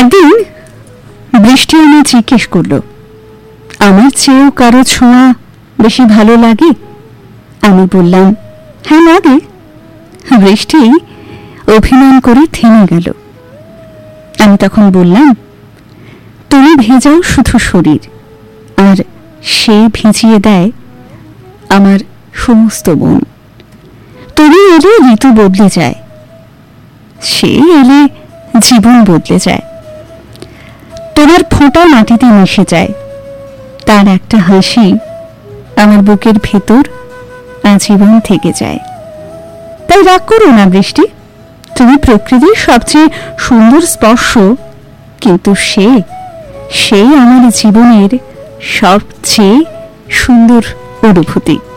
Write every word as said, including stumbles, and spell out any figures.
একদিন বৃষ্টি আমায় জিজ্ঞেস করলো, আমার চেয়েও কারো ছোঁয়া বেশি ভালো লাগে? আমি বললাম, হ্যাঁ লাগে। বৃষ্টি অভিমান করে থেমে গেল। আমি তখন বললাম, তুমি ভেজাও শুধু শরীর, আর সে ভিজিয়ে দেয় আমার সমস্ত মন। তুমি এলে ঋতু বদলে যায়, সে এলে জীবন বদলে যায়। তোমার ফোঁটা মাটিতে মিশে যায়, তার একটা হাসি আমার বুকের ভেতর আজীবন থেকে যায়। তাই রাগ করো না বৃষ্টি, তুমি প্রকৃতির সবচেয়ে সুন্দর স্পর্শ, কিন্তু সে সেই আমার জীবনের সবচেয়ে সুন্দর অনুভূতি।